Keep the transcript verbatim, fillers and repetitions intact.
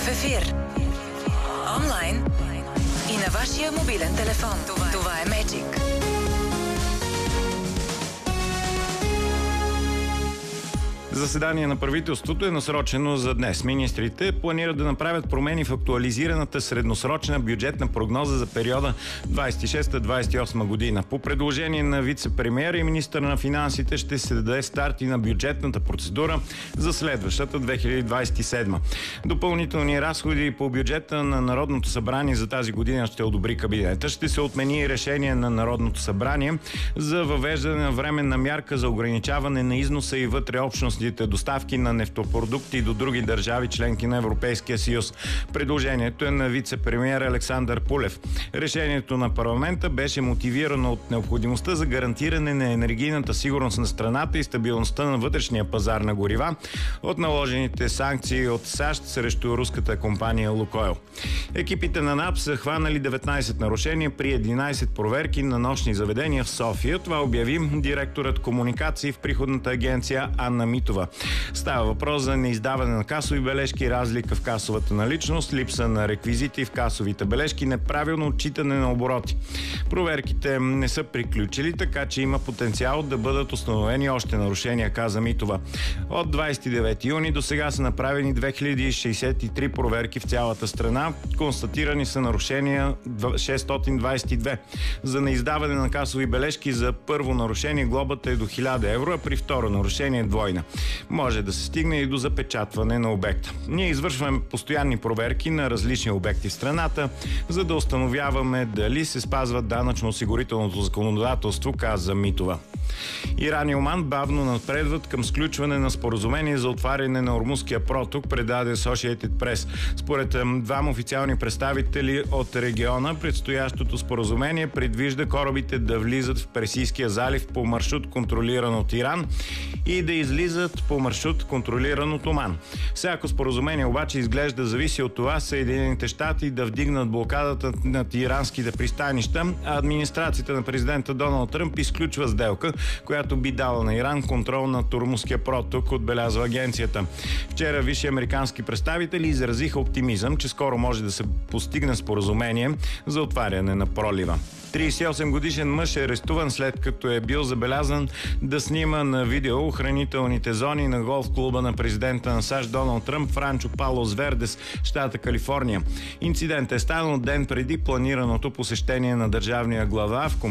ефир, онлайн и на вашия мобилен телефон. Това, Това е Magic. Заседание на правителството е насрочено за днес. Министрите планират да направят промени в актуализираната средносрочна бюджетна прогноза за периода двадесет и шеста - двадесет и осма година. По предложение на вице-премиера и министър на финансите ще се даде старт и на бюджетната процедура за следващата две хиляди двадесет и седма. Допълнителни разходи по бюджета на Народното събрание за тази година ще одобри кабинета. Ще се отмени решение на Народното събрание за въвеждане на временна мярка за ограничаване на износа и вътреобщностни доставки на нефтопродукти до други държави, членки на Европейския съюз. Предложението е на вице-премиер Александър Пулев. Решението на парламента беше мотивирано от необходимостта за гарантиране на енергийната сигурност на страната и стабилността на вътрешния пазар на горива от наложените санкции от САЩ срещу руската компания Лукойл. Екипите на НАП са хванали деветнадесет нарушения при единадесет проверки на нощни заведения в София. Това обяви директорът комуникации в приходната агенция Анна Митова. Става въпрос за неиздаване на касови бележки, разлика в касовата наличност, липса на реквизити в касовите бележки, неправилно отчитане на обороти. Проверките не са приключили, така че има потенциал да бъдат установени още нарушения, каза Митова. От двадесет и девети юни до сега са направени две хиляди шестдесет и три проверки в цялата страна. Констатирани са нарушения шестстотин двадесет и две. За неиздаване на касови бележки за първо нарушение глобата е до хиляда евро, а при второ нарушение е двойна. Може да се стигне и до запечатване на обекта. Ние извършваме постоянни проверки на различни обекти в страната, за да установяваме дали се спазват данъчно-осигурителното законодателство, каза Митова. Иран и Оман бавно напредват към сключване на споразумение за отваряне на Ормузския проток, предаде Associated Press. Според двама официални представители от региона, предстоящото споразумение предвижда корабите да влизат в Персийския залив по маршрут, контролиран от Иран, и да излизат по маршрут, контролиран от Оман. Всяко споразумение обаче изглежда зависи от това Съединените щати да вдигнат блокадата над иранските пристанища, а администрацията на президента Доналд Тръмп изключва сделка, която би дала на Иран контрол над Ормузския проток, отбелязва агенцията. Вчера висши американски представители изразиха оптимизъм, че скоро може да се постигне споразумение за отваряне на пролива. тридесет и осем годишен мъж е арестуван след като е бил забелязан да снима на видео охранителните зони на голф клуба на президента на САЩ Доналд Тръмп в Ранчо Палос Вердес, щата Калифорния. Инцидентът е станал ден преди планираното посещение на държавния глава в